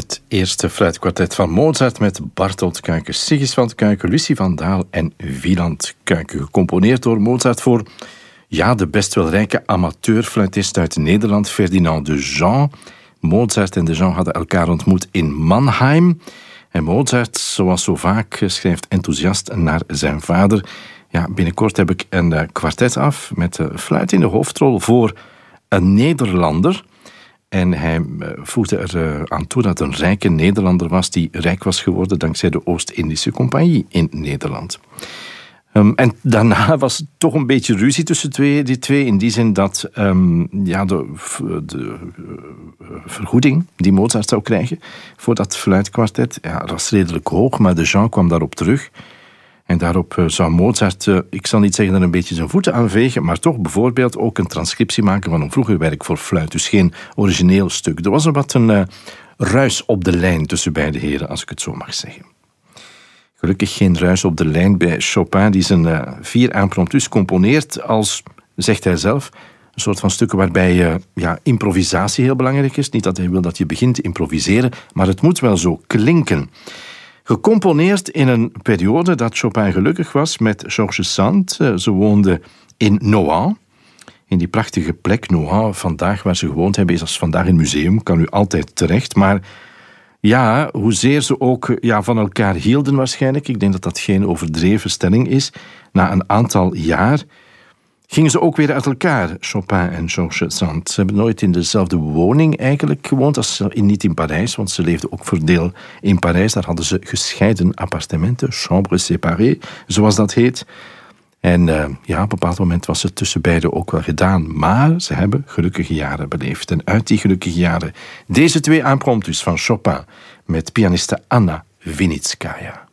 Het eerste fluitkwartet van Mozart met Bartold Kuijken, Sigismund Kuijken, Lucie van Daal en Wieland Kuijken. Gecomponeerd door Mozart voor de best wel rijke amateurfluitist uit Nederland, Ferdinand de Jong. Mozart en de Jong hadden elkaar ontmoet in Mannheim. En Mozart, zoals zo vaak, schrijft enthousiast naar zijn vader. Ja, binnenkort heb ik een kwartet af met de fluit in de hoofdrol voor een Nederlander. En hij voegde er aan toe dat een rijke Nederlander was die rijk was geworden dankzij de Oost-Indische Compagnie in Nederland. En daarna was het toch een beetje ruzie tussen die twee. In die zin dat de vergoeding die Mozart zou krijgen voor dat fluitkwartet, dat was redelijk hoog, maar de Jean kwam daarop terug. En daarop zou Mozart, ik zal niet zeggen er een beetje zijn voeten aan vegen, maar toch bijvoorbeeld ook een transcriptie maken van een vroeger werk voor fluit. Dus geen origineel stuk. Er was een ruis op de lijn tussen beide heren, als ik het zo mag zeggen. Gelukkig geen ruis op de lijn bij Chopin, die zijn 4 impromptus componeert als, zegt hij zelf, een soort van stukken waarbij improvisatie heel belangrijk is. Niet dat hij wil dat je begint te improviseren, maar het moet wel zo klinken. Gecomponeerd in een periode dat Chopin gelukkig was met Georges Sand. Ze woonden in Nohant, in die prachtige plek Nohant. Vandaag waar ze gewoond hebben is als vandaag een museum, kan u altijd terecht. Maar ja, hoezeer ze ook van elkaar hielden waarschijnlijk, ik denk dat dat geen overdreven stelling is, na een aantal jaar gingen ze ook weer uit elkaar, Chopin en Georges Sand. Ze hebben nooit in dezelfde woning eigenlijk gewoond, niet in Parijs, want ze leefden ook voor deel in Parijs. Daar hadden ze gescheiden appartementen, chambres séparées, zoals dat heet. En op een bepaald moment was het tussen beiden ook wel gedaan. Maar ze hebben gelukkige jaren beleefd. En uit die gelukkige jaren deze 2 impromptus van Chopin met pianiste Anna Vinitskaya.